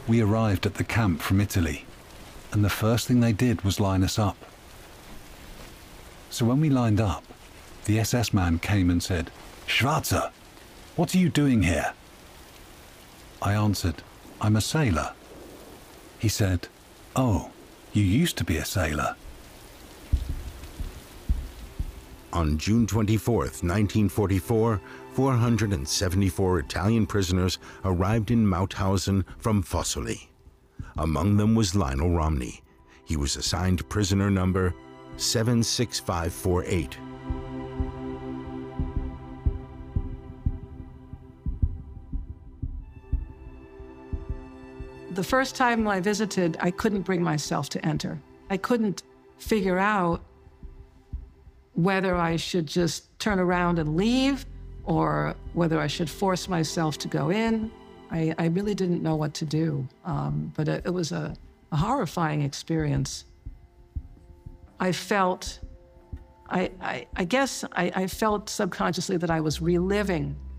We arrived at the camp from Italy, and the first thing they did was line us up. So when we lined up, the SS man came and said, "Schwarzer, what are you doing here?" I answered, "I'm a sailor." He said, "Oh, you used to be a sailor." On June 24, 1944, 474 Italian prisoners arrived in Mauthausen from Fossoli. Among them was Lionel Romney. He was assigned prisoner number 76548. The first time I visited, I couldn't bring myself to enter. I couldn't figure out whether I should just turn around and leave or whether I should force myself to go in. I really didn't know what to do, but it was a horrifying experience. I felt, I guess I felt subconsciously that I was reliving